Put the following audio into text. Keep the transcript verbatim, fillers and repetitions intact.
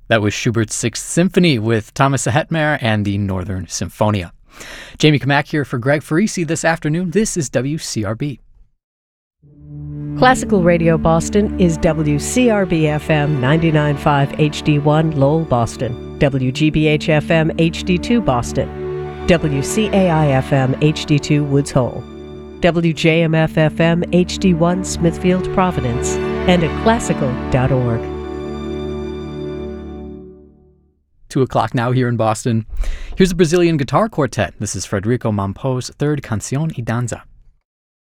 That was Schubert's Sixth Symphony with Thomas Hetmer and the Northern Symphonia. Jamie Kamak here for Greg Farisi this afternoon. This is W C R B. Classical Radio Boston is W C R B F M ninety-nine point five H D one Lowell, Boston, W G B H F M H D two Boston, W C A I F M H D two Woods Hole, W J M F F M H D one Smithfield, Providence, and at classical dot org. Two o'clock now here in Boston. Here's a Brazilian guitar quartet. This is Frederico Mampo's third Canción y Danza.